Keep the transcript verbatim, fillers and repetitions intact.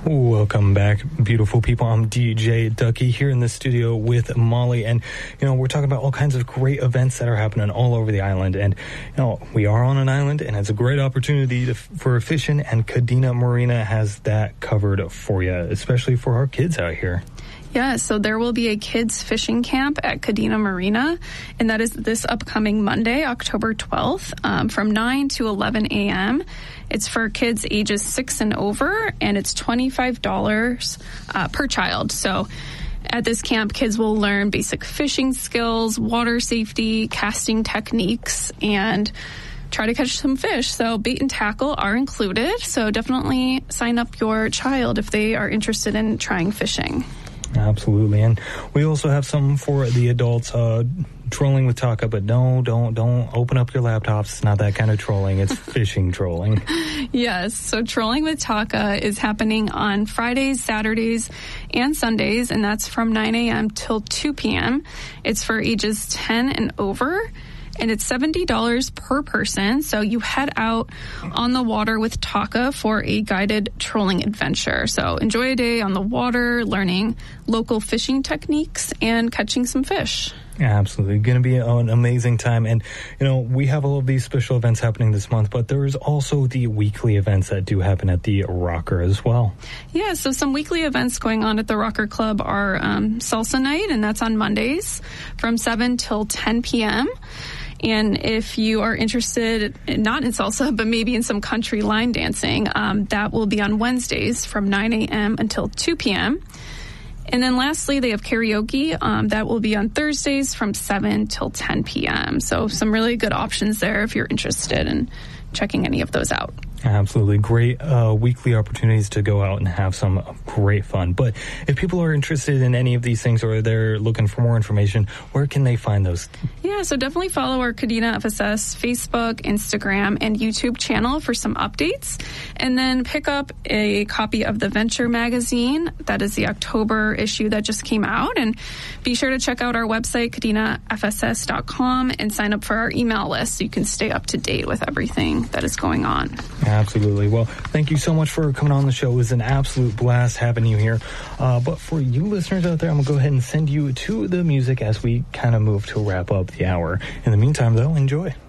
Welcome back, beautiful people. I'm D J Ducky here in the studio with Molly, and you know we're talking about all kinds of great events that are happening all over the island. And you know we are on an island, and it's a great opportunity to, for fishing. And Kadena Marina has that covered for you, especially for our kids out here. Yeah, so there will be a kids fishing camp at Kadena Marina, and that is this upcoming Monday, October twelfth, um, from nine to eleven a.m. It's for kids ages six and over, and it's twenty-five dollars uh, per child. So at this camp, kids will learn basic fishing skills, water safety, casting techniques, and try to catch some fish. So bait and tackle are included, so definitely sign up your child if they are interested in trying fishing. Absolutely. And we also have something for the adults, uh, trolling with Taka, but no, don't, don't open up your laptops. It's not that kind of trolling. It's fishing trolling. Yes. So trolling with Taka is happening on Fridays, Saturdays, and Sundays, and that's from nine a.m. till two p.m. It's for ages ten and over. And it's seventy dollars per person. So you head out on the water with Taka for a guided trolling adventure. So enjoy a day on the water, learning local fishing techniques and catching some fish. Absolutely. Going to be an amazing time. And, you know, we have all of these special events happening this month, but there is also the weekly events that do happen at the Rocker as well. Yeah, so some weekly events going on at the Rocker Club are um, Salsa Night, and that's on Mondays from seven till ten p.m., and if you are interested, not in salsa, but maybe in some country line dancing, um, that will be on Wednesdays from nine a.m. until two p.m. And then lastly, they have karaoke. Um, that will be on Thursdays from seven till ten p.m. So some really good options there if you're interested in checking any of those out. Absolutely. Great uh, weekly opportunities to go out and have some great fun. But if people are interested in any of these things or they're looking for more information, where can they find those? Yeah, so definitely follow our Kadena F S S Facebook, Instagram, and YouTube channel for some updates. And then pick up a copy of the Venture magazine. That is the October issue that just came out. And be sure to check out our website, kadena f s s dot com, and sign up for our email list so you can stay up to date with everything that is going on. Absolutely. Well, thank you so much for coming on the show. It was an absolute blast having you here. Uh, but for you listeners out there, I'm going to go ahead and send you to the music as we kind of move to wrap up the hour. In the meantime, though, enjoy.